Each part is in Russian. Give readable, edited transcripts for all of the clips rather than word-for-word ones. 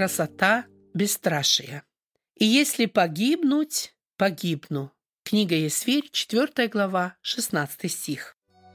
красота бесстрашия. И если погибнуть, погибну. Книга Есфирь, 4 глава, 16 стих.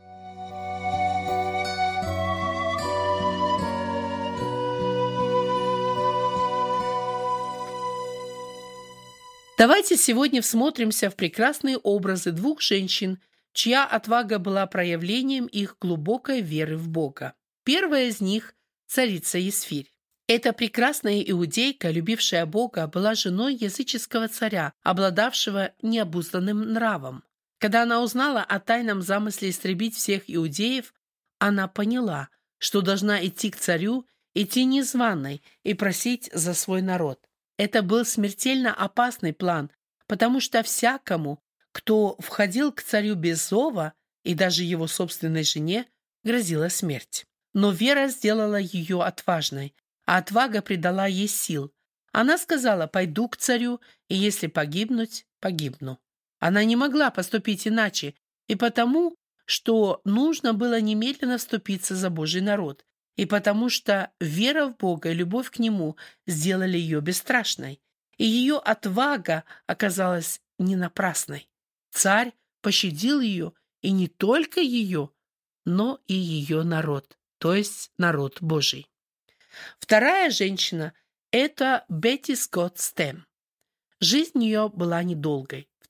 Давайте сегодня всмотримся в прекрасные образы двух женщин, чья отвага была проявлением их глубокой веры в Бога. Первая из них – царица Есфирь. Эта прекрасная иудейка, любившая Бога, была женой языческого царя, обладавшего необузданным нравом. Когда она узнала о тайном замысле истребить всех иудеев, она поняла, что должна идти к царю, идти незваной и просить за свой народ. Это был смертельно опасный план, потому что всякому, кто входил к царю без зова, и даже его собственной жене, грозила смерть. Но вера сделала ее отважной, а отвага придала ей сил. Она сказала: «Пойду к царю, и если погибнуть, погибну». Она не могла поступить иначе, и потому, что нужно было немедленно вступиться за Божий народ, и потому что вера в Бога и любовь к Нему сделали ее бесстрашной, и ее отвага оказалась не напрасной. Царь пощадил ее, и не только ее, но и ее народ, то есть народ Божий. Вторая женщина – это Бетти Скотт Стэм. Жизнь ее была недолгой. В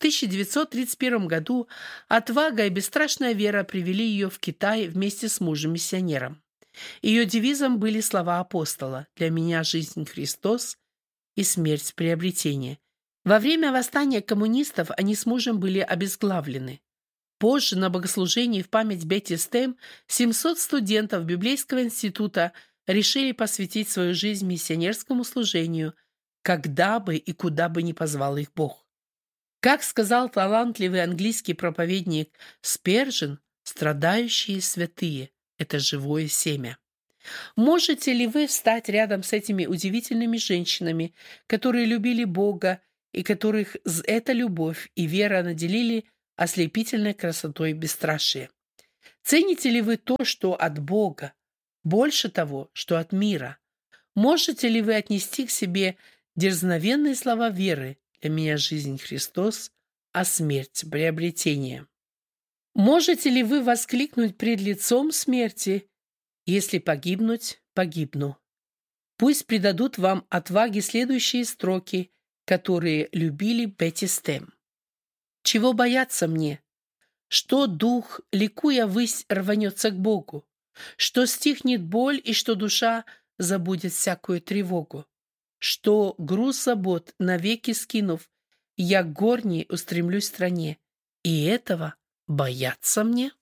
1931 году отвага и бесстрашная вера привели ее в Китай вместе с мужем-миссионером. Ее девизом были слова апостола: «Для меня жизнь Христос и смерть приобретение». Во время восстания коммунистов они с мужем были обезглавлены. Позже на богослужении в память Бетти Стэм 700 студентов Библейского института решили посвятить свою жизнь миссионерскому служению, когда бы и куда бы ни позвал их Бог. Как сказал талантливый английский проповедник Спержен, страдающие святые – это живое семя. Можете ли вы встать рядом с этими удивительными женщинами, которые любили Бога и которых эта любовь и вера наделили ослепительной красотой бесстрашия? Цените ли вы то, что от Бога, больше того, что от мира? Можете ли вы отнести к себе дерзновенные слова веры: «Для меня жизнь Христос, а смерть приобретение»? Можете ли вы воскликнуть пред лицом смерти: «Если погибнуть, погибну»? Пусть придадут вам отваги следующие строки, которые любили Бетти Стэм. «Чего бояться мне? Что дух, ликуя ввысь, рванется к Богу? Что стихнет боль, и что душа забудет всякую тревогу? Что груз забот навеки скинув, я к горней устремлюсь стране, и этого бояться мне?»